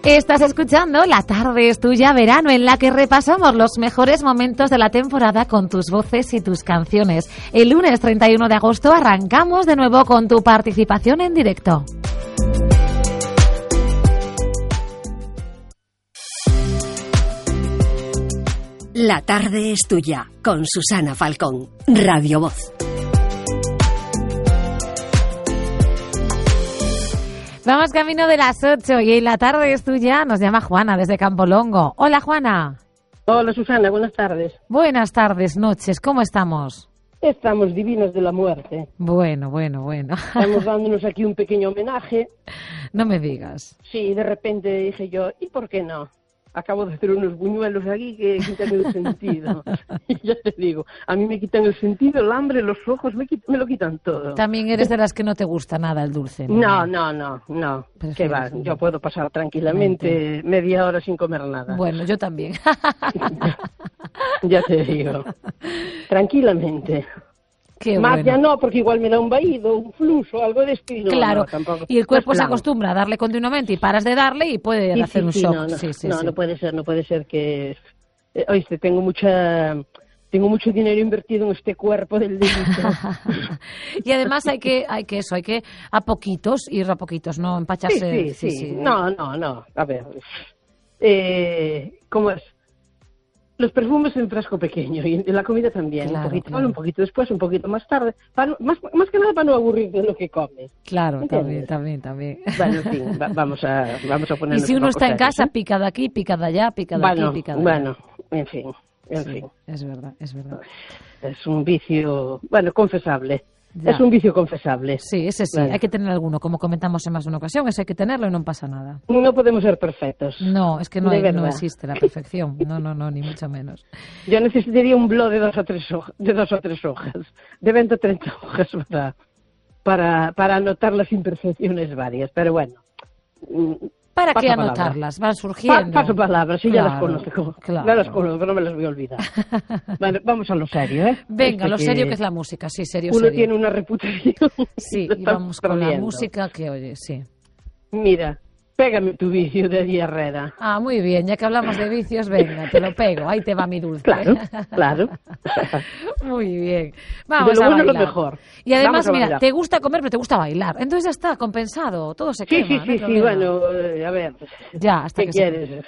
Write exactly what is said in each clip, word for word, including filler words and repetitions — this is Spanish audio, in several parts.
Estás escuchando La Tarde es Tuya Verano, en la que repasamos los mejores momentos de la temporada con tus voces y tus canciones. El lunes treinta y uno de agosto arrancamos de nuevo con tu participación en directo. La Tarde es Tuya, con Susana Falcón, Radio Voz. Vamos camino de las ocho y en La Tarde es Tuya nos llama Juana desde Campolongo. Hola, Juana. Hola, Susana, buenas tardes. Buenas tardes, noches, ¿cómo estamos? Estamos divinos de la muerte. Bueno, bueno, bueno. Estamos dándonos aquí un pequeño homenaje. No me digas. Sí, de repente dije yo, ¿y por qué no? Acabo de hacer unos buñuelos aquí que quitan el sentido. Y ya te digo, a mí me quitan el sentido, el hambre, los ojos, me, quit- me lo quitan todo. También eres de las que no te gusta nada el dulce, No, no, no, no. ¿Qué va? Yo puedo pasar tranquilamente media hora sin comer nada. Bueno, yo también. Ya te digo. Tranquilamente. Qué Más bueno. ya no, porque igual me da un vaído, un flujo, algo de estilo. Claro, No, tampoco. y el cuerpo No es se plan. acostumbra a darle continuamente y paras de darle y puede Sí, hacer sí, un sí, shock. No, no, sí, sí, no, sí. no puede ser, no puede ser que... Eh, oíste, tengo mucha... Tengo mucho dinero invertido en este cuerpo del delito. Y además hay que, hay que eso, hay que a poquitos, ir a poquitos, no Sí, empacharse. sí, sí. No, no, no. A ver. Eh, ¿Cómo es? Los perfumes en frasco pequeño y en la comida también. Claro, un poquito, claro. un poquito después, un poquito más tarde. Para, más, más que nada para no aburrirte de lo que comes. Claro, también, ¿Entiendes? también, también. Bueno, en fin, va- vamos a, vamos a Y ponernos si un uno poco está en serios, casa, ¿eh? pica de aquí, pica de allá, pica de Bueno, aquí, pica de allá. bueno, en fin, en Sí, fin. es verdad, es verdad. Es un vicio, bueno, confesable. Ya. Es un vicio confesable. Sí, ese sí, Bueno. hay que tener alguno, como comentamos en más de una ocasión, ese hay que tenerlo y no pasa nada. No podemos ser perfectos. No, es que no, De hay, no verdad. existe la perfección, no, no, no, ni mucho menos. Yo necesitaría un blog de dos o tres hojas, de dos o tres hojas, de veinte o treinta hojas para, para, para anotar las imperfecciones varias. Pero bueno, mm, ¿Para Paso qué palabra. anotarlas? Van pa- surgiendo. paso palabras, sí, ya las Claro, conozco. claro. Ya las conozco, no me las voy a olvidar. Bueno, vamos a lo serio, ¿eh? Venga, Este lo serio que es la música, sí, serio, Uno serio. tiene una reputación. Sí, Lo y estamos vamos con la perdiendo. música que oye, sí. Mira, pégame tu vicio de Eddie Herrera. Ah, muy bien, ya que hablamos de vicios, venga, te lo pego, ahí te va mi dulce. Claro, claro. Muy bien. Vamos De lo a bueno lo bailar. mejor. Y además, Vamos a mira, bailar. te gusta comer, pero te gusta bailar. Entonces ya está, compensado, todo se Sí, quema. sí, no hay sí, sí, problema. bueno, eh, a ver. Ya, hasta ¿Qué que se- quieres?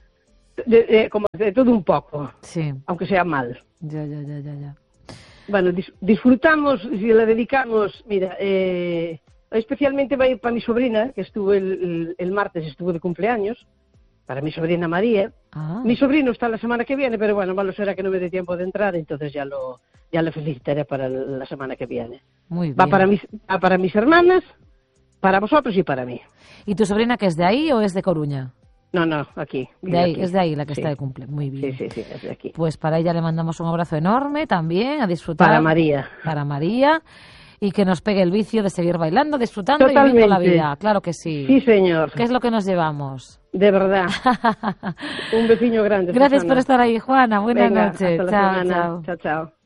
De, de- como de todo un poco, Sí, aunque sea mal. ya, ya, ya, ya, ya. Bueno, dis- disfrutamos y la dedicamos, mira, eh, especialmente va a ir para mi sobrina, que estuvo el, el- el martes, estuvo de cumpleaños, para mi sobrina María. Ah, Mi sobrino está la semana que viene, pero bueno, malo será que no me dé tiempo de entrar, entonces ya lo ya le felicitaré para la semana que viene. muy bien. Va para mis, va para mis hermanas, para vosotros y para mí. ¿Y tu sobrina que es de ahí o es de Coruña? No, no, aquí. De vive ahí, aquí. es de ahí la que Sí. está de cumple. Muy bien. Sí, sí, sí, es de aquí. Pues para ella le mandamos un abrazo enorme también, a disfrutar. Para María. Para María. Y que nos pegue el vicio de seguir bailando, disfrutando y viviendo la Totalmente. vida. Claro que sí. Sí, señor. ¿Qué es lo que nos llevamos? De verdad. Un vecino grande. Gracias Susana. por estar ahí, Juana. Buenas Venga, noches. hasta la Chao, semana. chao. Chao, chao.